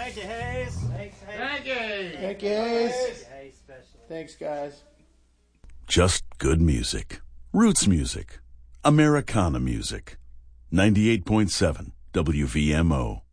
Thank you, Hayes. Thanks, Hayes. Thank you. Thank you, Hayes. Hayes special. Thanks, guys. Just good music. Roots music. Americana music. 98.7 WVMO.